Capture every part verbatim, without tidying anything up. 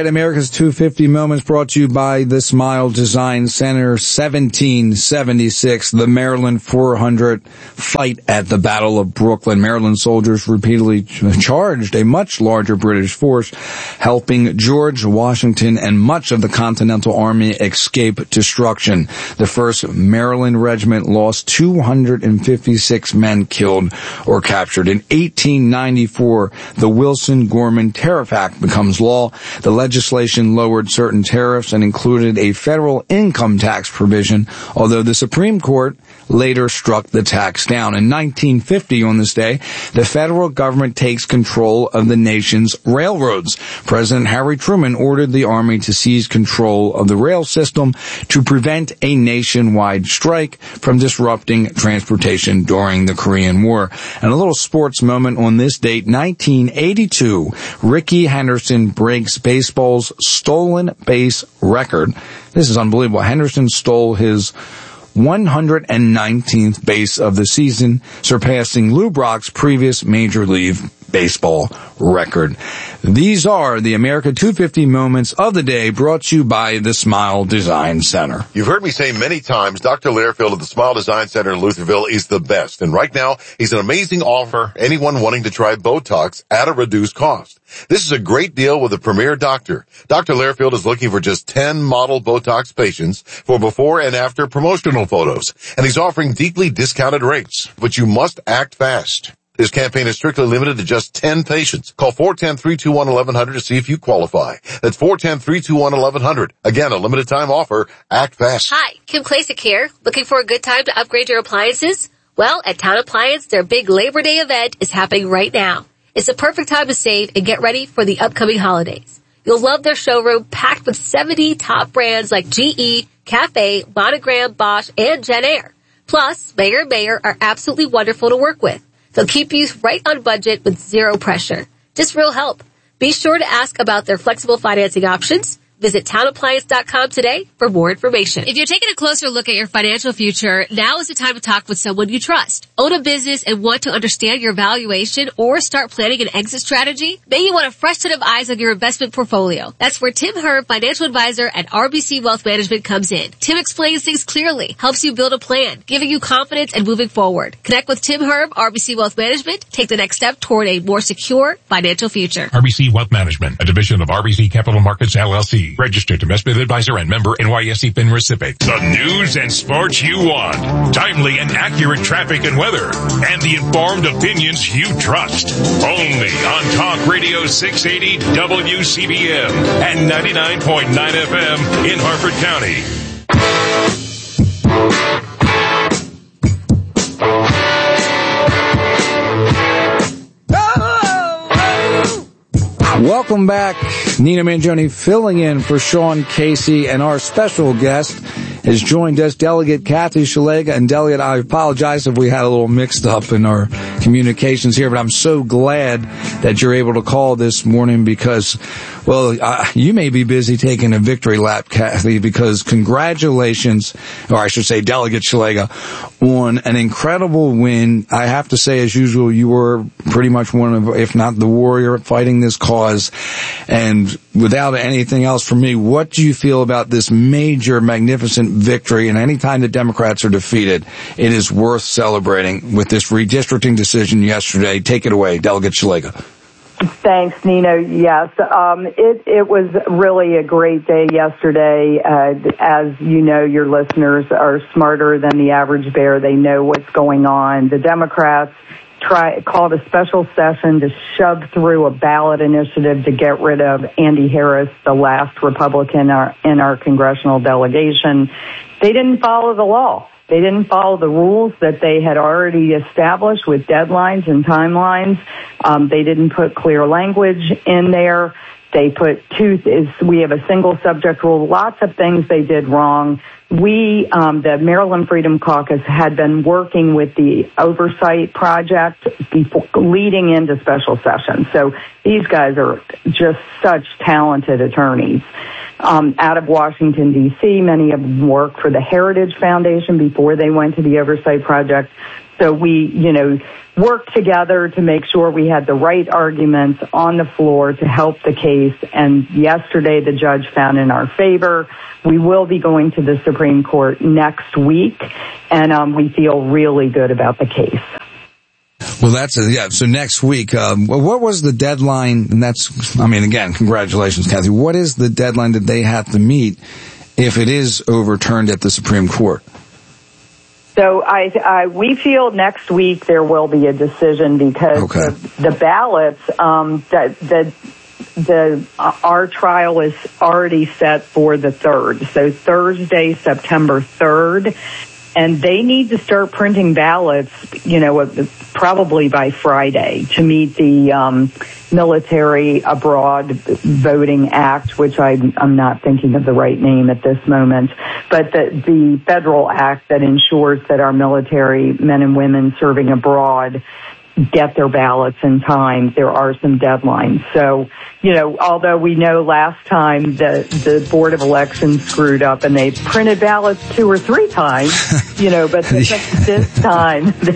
right, America's two fifty Moments brought to you by the Smile Design Center. seventeen seventy-six, the Maryland four hundred fight at the Battle of Brooklyn. Maryland soldiers repeatedly charged a much larger British force, helping George Washington and much of the Continental Army escape destruction. The first Maryland regiment lost two hundred fifty-six men killed or captured. In eighteen ninety-four, the Wilson-Gorman Tariff Act becomes law. The legislation lowered certain tariffs and included a federal income tax provision, although the Supreme Court later struck the tax down. In nineteen fifty, on this day, the federal government takes control of the nation's railroads. President Harry Truman ordered the Army to seize control of the rail system to prevent a nationwide strike from disrupting transportation during the Korean War. And a little sports moment on this date, nineteen eighty-two, Rickey Henderson breaks baseball's stolen base record. This is unbelievable. Henderson stole his one hundred nineteenth base of the season, surpassing Lou Brock's previous Major League Baseball record. These are the America two fifty Moments of the day, brought to you by the Smile Design Center. You've heard me say many times, Doctor Lairfield of the Smile Design Center in Lutherville is the best. And right now, he's an amazing offer for anyone wanting to try Botox at a reduced cost. This is a great deal with a premier doctor. Doctor Lairfield is looking for just ten model Botox patients for before and after promotional photos. And he's offering deeply discounted rates. But you must act fast. This campaign is strictly limited to just ten patients. Call four one zero, three two one, one one zero zero to see if you qualify. That's four one zero, three two one, one one zero zero. Again, a limited time offer. Act fast. Hi, Kim Klasick here. Looking for a good time to upgrade your appliances? Well, at Town Appliance, their big Labor Day event is happening right now. It's the perfect time to save and get ready for the upcoming holidays. You'll love their showroom packed with seventy top brands like G E, Cafe, Monogram, Bosch, and JetAir. Plus, Mayer and Mayer are absolutely wonderful to work with. They'll keep you right on budget with zero pressure. Just real help. Be sure to ask about their flexible financing options. Visit town appliance dot com today for more information. If you're taking a closer look at your financial future, now is the time to talk with someone you trust. Own a business and want to understand your valuation or start planning an exit strategy? Maybe you want a fresh set of eyes on your investment portfolio. That's where Tim Herb, financial advisor at R B C Wealth Management, comes in. Tim explains things clearly, helps you build a plan, giving you confidence and moving forward. Connect with Tim Herb, R B C Wealth Management. Take the next step toward a more secure financial future. R B C Wealth Management, a division of R B C Capital Markets, L L C. Registered investment advisor and member N Y S E FINRA S I P C. The news and sports you want. Timely and accurate traffic and weather. And the informed opinions you trust. Only on Talk Radio six eighty W C B M and ninety-nine point nine F M in Harford County. Welcome back. Nina Mangione filling in for Sean Casey, and our special guest has joined us, Delegate Kathy Szeliga. And Delegate, I apologize if we had a little mixed up in our communications here, but I'm so glad that you're able to call this morning because, well, uh, you may be busy taking a victory lap, Kathy, because congratulations, or I should say Delegate Szeliga, on an incredible win. I have to say, as usual, you were pretty much one of, if not the warrior fighting this cause. And without anything else from me, what do you feel about this major, magnificent victory? And anytime the Democrats are defeated, it is worth celebrating with this redistricting decision yesterday. Take it away, Delegate Szeliga. Thanks, Nino. Yes, um, it, it was really a great day yesterday. Uh, as you know, your listeners are smarter than the average bear. They know what's going on. The Democrats try, called a special session to shove through a ballot initiative to get rid of Andy Harris, the last Republican in our, in our congressional delegation. They didn't follow the law. They didn't follow the rules that they had already established with deadlines and timelines. Um, they didn't put clear language in there. They put two, is, we have a single subject rule, lots of things they did wrong. We, um, the Maryland Freedom Caucus, had been working with the oversight project before, leading into special session. So these guys are just such talented attorneys. Um, out of Washington, D C, many of them worked for the Heritage Foundation before they went to the oversight project. So we, you know, worked together to make sure we had the right arguments on the floor to help the case. And yesterday the judge found in our favor. We will be going to the Supreme Court next week, and um, we feel really good about the case. Well, that's a, yeah. So next week, um, what was the deadline? And that's, I mean, again, congratulations, Kathy. What is the deadline that they have to meet if it is overturned at the Supreme Court? So I, I, we feel next week there will be a decision because okay. the, the ballots, um, the, the, the, uh, our trial is already set for the third. So Thursday, September third. And they need to start printing ballots, you know, probably by Friday to meet the um, Military Abroad Voting Act, which I, I'm not thinking of the right name at this moment, but the, the federal act that ensures that our military men and women serving abroad get their ballots in time. There are some deadlines. So, you know, although we know last time the, the Board of Elections screwed up and they printed ballots two or three times, you know, but this, this time they,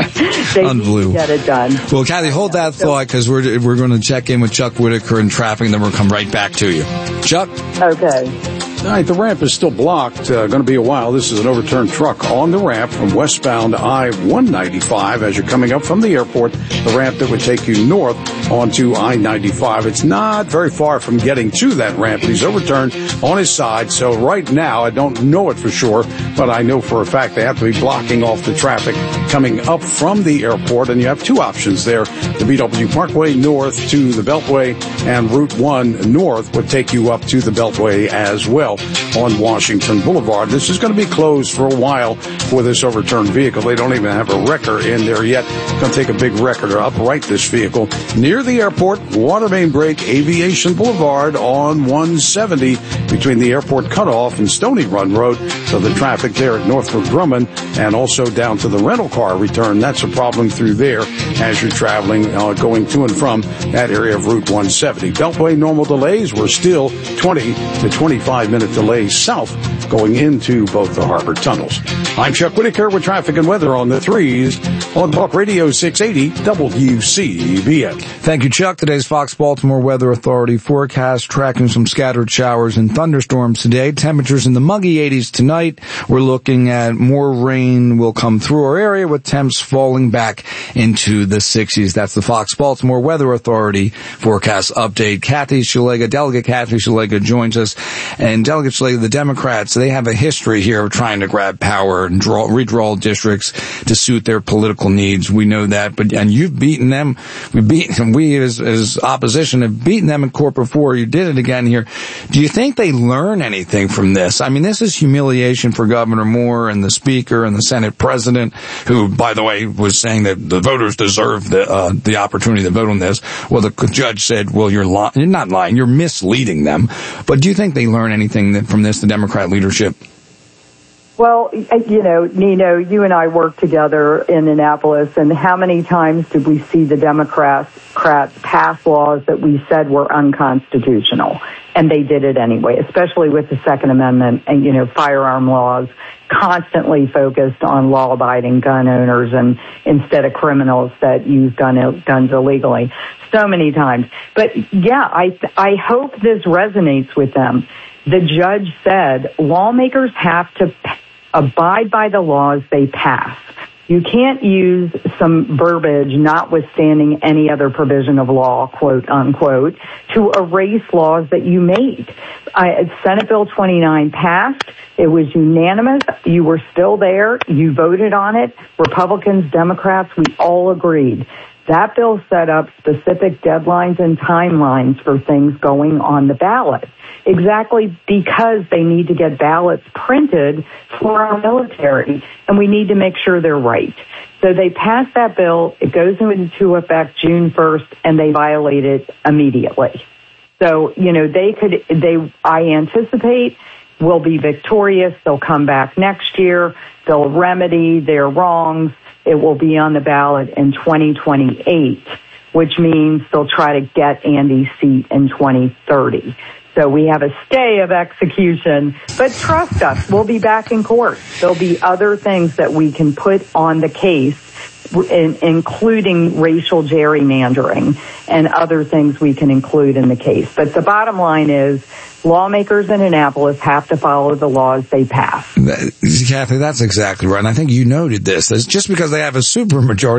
they need to get it done. Well, Kathy, hold that so, thought because we're, we're going to check in with Chuck Whitaker in traffic and then we'll come right back to you. Chuck? Okay. All right, the ramp is still blocked. Uh, going to be a while. This is an overturned truck on the ramp from westbound I one ninety-five as you're coming up from the airport, the ramp that would take you north onto I ninety-five. It's not very far from getting to that ramp. He's overturned on his side. So right now, I don't know it for sure, but I know for a fact they have to be blocking off the traffic coming up from the airport. And you have two options there. The B W Parkway north to the Beltway and Route one north would take you up to the Beltway as well on Washington Boulevard. This is going to be closed for a while for this overturned vehicle. They don't even have a wrecker in there yet. It's going to take a big wrecker to upright this vehicle. Near the airport, water main break, Aviation Boulevard on one seventy between the airport cutoff and Stony Run Road. So the traffic there at Northrop Grumman and also down to the rental car return. That's a problem through there as you're traveling, uh, going to and from that area of Route one seventy. Beltway normal delays were still twenty to twenty-five minute delays south going into both the harbor tunnels. I'm Chuck Whitaker with traffic and weather on the threes on Talk Radio six eighty W C B S. Thank you, Chuck. Today's Fox Baltimore Weather Authority forecast tracking some scattered showers and thunderstorms today. Temperatures in the muggy eighties tonight. We're looking at more rain will come through our area with temps falling back into the sixties. That's the Fox Baltimore Weather Authority forecast update. Kathy Szeliga, Delegate Kathy Szeliga joins us. And Delegate Szeliga, the Democrats, they have a history here of trying to grab power and draw, redraw districts to suit their political needs. We know that, but, and you've beaten them. We beat, we as, as opposition have beaten them in court before. You did it again here. Do you think they learn anything from this? I mean, this is humiliation for Governor Moore and the Speaker and the Senate President, who, by the way, was saying that the voters deserve the, uh, the opportunity to vote on this. Well, the judge said, well, you're lying. You're not lying. You're misleading them. But do you think they learn anything that, from this, the Democrat leadership? Well, you know, Nino, you and I worked together in Annapolis, and how many times did we see the Democrats pass laws that we said were unconstitutional? And they did it anyway, especially with the Second Amendment and, you know, firearm laws, constantly focused on law-abiding gun owners and instead of criminals that use gun, guns illegally. So many times. But, yeah, I, I hope this resonates with them. The judge said lawmakers have to abide by the laws they pass. You can't use some verbiage notwithstanding any other provision of law, quote unquote, to erase laws that you made. I, Senate Bill twenty-nine passed. It was unanimous. You were still there. You voted on it. Republicans, Democrats, we all agreed. That bill set up specific deadlines and timelines for things going on the ballot, exactly because they need to get ballots printed for our military, and we need to make sure they're right. So they passed that bill. It goes into effect June first, and they violate it immediately. So, you know, they could, they, I anticipate, will be victorious. They'll come back next year. They'll remedy their wrongs. It will be on the ballot in twenty twenty-eight, which means they'll try to get Andy's seat in twenty thirty. So we have a stay of execution. But trust us, we'll be back in court. There'll be other things that we can put on the case, in, including racial gerrymandering and other things we can include in the case. But the bottom line is lawmakers in Annapolis have to follow the laws they pass. Kathy, that's exactly right. And I think you noted this. It's just because they have a supermajority